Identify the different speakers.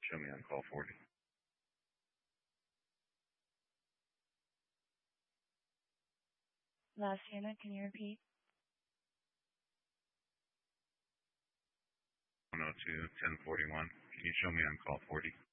Speaker 1: Show me on call 40.
Speaker 2: Last unit, can you repeat?
Speaker 1: 102, 1041. Can you show me on call 40?